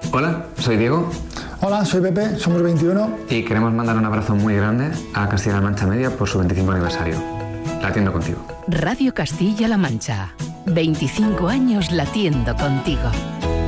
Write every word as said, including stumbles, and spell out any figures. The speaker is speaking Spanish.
Hola, soy Diego. Hola, soy Pepe, somos veintiuno. Y queremos mandar un abrazo muy grande a Castilla-La Mancha Media por su veinticinco aniversario. Latiendo contigo. Radio Castilla-La Mancha. veinticinco años latiendo contigo.